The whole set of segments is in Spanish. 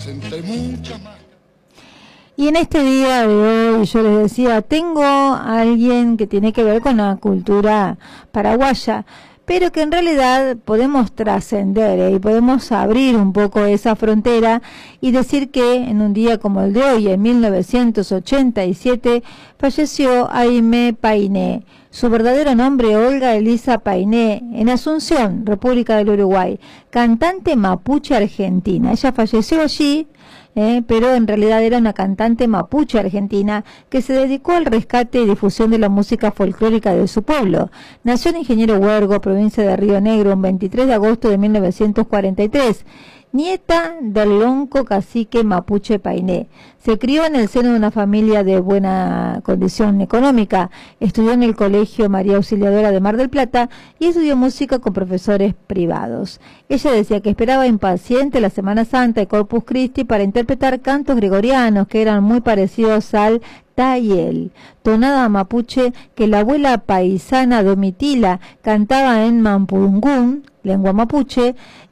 entre muchas más. Y en este día de hoy, yo les decía, tengo a alguien que tiene que ver con la cultura paraguaya, pero que en realidad podemos trascender y podemos abrir un poco esa frontera y decir que en un día como el de hoy, en 1987, falleció Aimé Painé. Su verdadero nombre, Olga Elisa Painé, en Asunción, República del Uruguay, cantante mapuche argentina. Ella falleció allí, pero en realidad era una cantante mapuche argentina que se dedicó al rescate y difusión de la música folclórica de su pueblo. Nació en Ingeniero Huergo, provincia de Río Negro, un 23 de agosto de 1943. Nieta del lonco cacique mapuche Painé. Se crió en el seno de una familia de buena condición económica. Estudió en el Colegio María Auxiliadora de Mar del Plata y estudió música con profesores privados. Ella decía que esperaba impaciente la Semana Santa de Corpus Christi para interpretar cantos gregorianos que eran muy parecidos al tayel, tonada mapuche que la abuela paisana Domitila cantaba en Mampungún, lengua mapuche.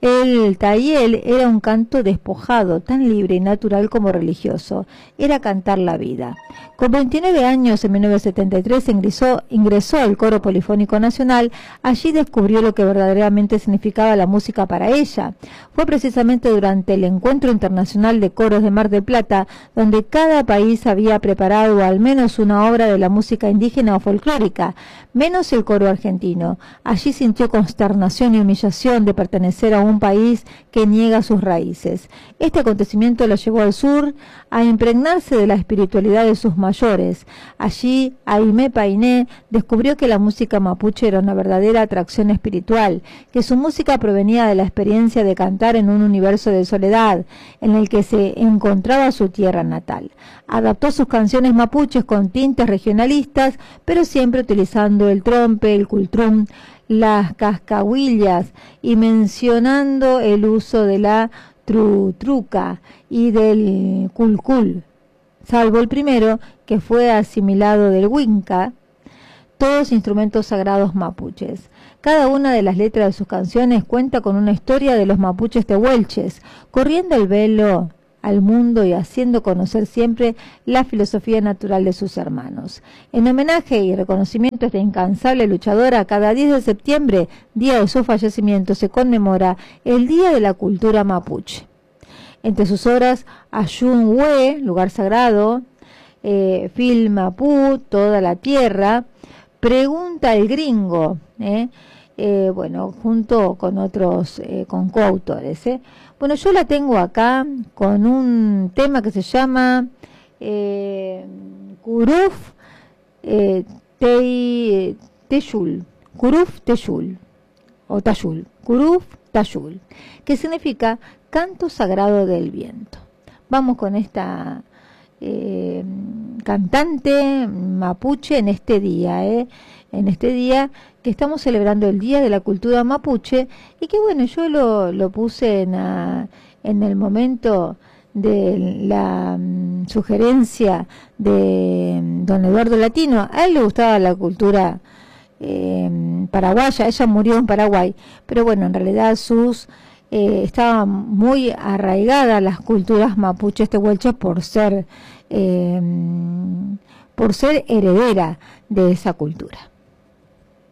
El tayel era un canto despojado, tan libre y natural como religioso. Era cantar la vida. Con 29 años, en 1973, ingresó al Coro Polifónico Nacional. Allí descubrió lo que verdaderamente significaba la música para ella. Fue precisamente durante el Encuentro Internacional de Coros de Mar del Plata, donde cada país había preparado al menos una obra de la música indígena o folclórica, menos el coro argentino. Allí sintió consternación y humillación de pertenecer a un país que niega sus raíces. Este acontecimiento lo llevó al sur a impregnarse de la espiritualidad de sus mayores. Allí, Aimé Painé descubrió que la música mapuche era una verdadera atracción espiritual, que su música provenía de la experiencia de cantar en un universo de soledad, en el que se encontraba su tierra natal. Adaptó sus canciones mapuches con tintes regionalistas, pero siempre utilizando el trompe, el cultrún, las cascahuillas y mencionando el uso de la trutruca y del culcul, salvo el primero, que fue asimilado del huinca, todos instrumentos sagrados mapuches. Cada una de las letras de sus canciones cuenta con una historia de los mapuches tehuelches, corriendo el velo al mundo y haciendo conocer siempre la filosofía natural de sus hermanos. En homenaje y reconocimiento a esta incansable luchadora, cada 10 de septiembre, día de su fallecimiento, se conmemora el Día de la Cultura Mapuche. Entre sus obras, Ayun Hue, Lugar Sagrado, Fil Mapú, Toda la Tierra, Pregunta el Gringo, junto con otros, con coautores. Bueno, yo la tengo acá con un tema que se llama Kuruf Teyul, Kuruf Teyul, o Tayul, Kuruf Tayul, que significa canto sagrado del viento. Vamos con esta cantante mapuche en este día, que estamos celebrando el Día de la Cultura Mapuche, y que bueno, yo lo puse en el momento de la sugerencia de don Eduardo Latino. A él le gustaba la cultura paraguaya, ella murió en Paraguay, pero bueno, en realidad estaba muy arraigada las culturas mapuches tehuelches por ser heredera de esa cultura.